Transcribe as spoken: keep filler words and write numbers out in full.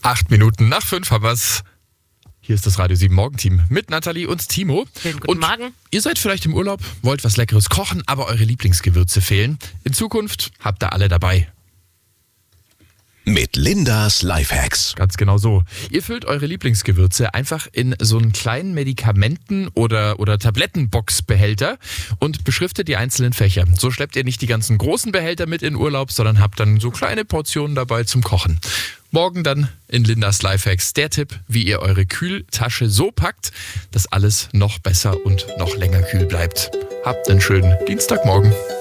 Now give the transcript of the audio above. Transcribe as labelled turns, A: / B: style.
A: Acht Minuten nach fünf haben wir's. Hier ist das Radio sieben Morgenteam mit Nathalie und Timo.
B: Schönen guten
A: und
B: Morgen.
A: Ihr seid vielleicht im Urlaub, wollt was Leckeres kochen, aber eure Lieblingsgewürze fehlen. In Zukunft habt ihr alle dabei.
C: Mit Lindas Lifehacks.
A: Ganz genau so. Ihr füllt eure Lieblingsgewürze einfach in so einen kleinen Medikamenten- oder, oder Tablettenbox-Behälter und beschriftet die einzelnen Fächer. So schleppt ihr nicht die ganzen großen Behälter mit in Urlaub, sondern habt dann so kleine Portionen dabei zum Kochen. Morgen dann in Lindas Lifehacks der Tipp, wie ihr eure Kühltasche so packt, dass alles noch besser und noch länger kühl bleibt. Habt einen schönen Dienstagmorgen.